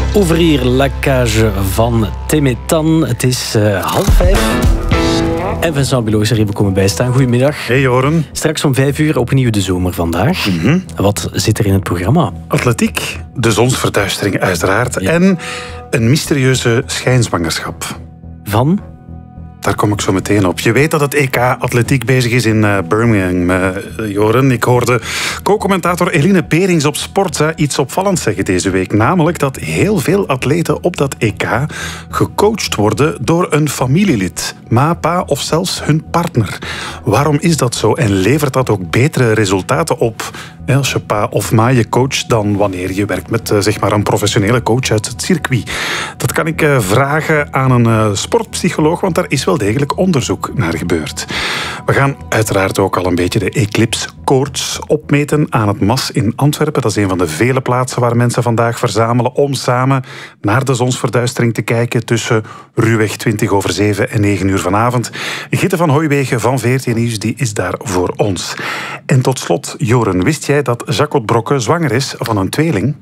Ouvrir la cage van Temetan. Het is 4:30. En Vincent Bilot is er even komen bijstaan. Goedemiddag. Hey Joren. Straks om 5:00 opnieuw de zomer vandaag. Wat zit er in het programma? Atletiek, de zonsverduistering uiteraard. Ja. En een mysterieuze schijnzwangerschap. Van? Daar kom ik zo meteen op. Je weet dat het EK Atletiek bezig is in Birmingham, Joren. Ik hoorde co-commentator Eline Perings op Sport iets opvallends zeggen deze week. Namelijk dat heel veel atleten op dat EK gecoacht worden door een familielid. Ma, pa of zelfs hun partner. Waarom is dat zo en levert dat ook betere resultaten op als je pa of ma je coacht dan wanneer je werkt met zeg maar een professionele coach uit het circuit? Dat kan ik vragen aan een sportpsycholoog, want daar is wel degelijk onderzoek naar gebeurd. We gaan uiteraard ook al een beetje de eclipse koorts opmeten aan het MAS in Antwerpen. Dat is een van de vele plaatsen waar mensen vandaag verzamelen om samen naar de zonsverduistering te kijken tussen ruwweg 7:20 en 9:00 vanavond. Gitte van Hooijwegen van VRT Nieuws die is daar voor ons. En tot slot, Joren, wist jij dat Jacot Brokke zwanger is van een tweeling?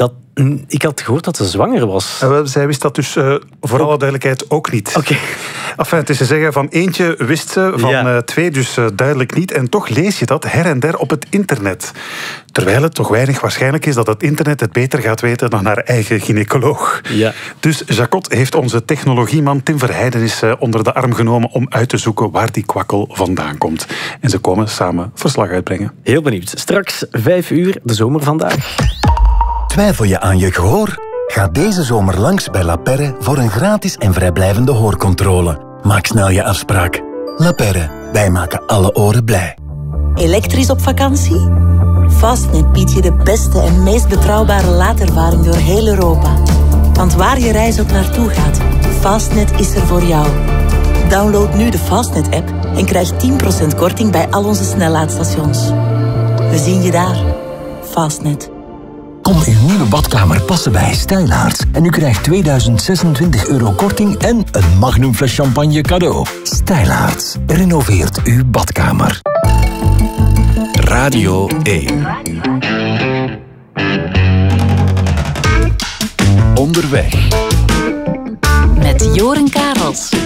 Ik had gehoord dat ze zwanger was. Zij wist dat dus voor alle duidelijkheid ook niet. Oké. Enfin, het is te zeggen, van eentje wist ze, van twee dus duidelijk niet. En toch lees je dat her en der op het internet. Terwijl het toch weinig waarschijnlijk is dat het internet het beter gaat weten dan haar eigen gynaecoloog. Ja. Dus Jacot heeft onze technologieman Tim Verheijden onder de arm genomen om uit te zoeken waar die kwakkel vandaan komt. En ze komen samen verslag uitbrengen. Heel benieuwd. Straks 5:00, de zomer vandaag. Twijfel je aan je gehoor? Ga deze zomer langs bij La Perre voor een gratis en vrijblijvende hoorcontrole. Maak snel je afspraak. La Perre, wij maken alle oren blij. Elektrisch op vakantie? Fastnet biedt je de beste en meest betrouwbare laadervaring door heel Europa. Want waar je reis ook naartoe gaat, Fastnet is er voor jou. Download nu de Fastnet-app en krijg 10% korting bij al onze snellaadstations. We zien je daar. Fastnet. Kom uw nieuwe badkamer passen bij Stijlaarts. En u krijgt €2026 korting en een magnum fles champagne cadeau. Stijlaarts. Renoveert uw badkamer. Radio 1. Onderweg. Met Joren Karels.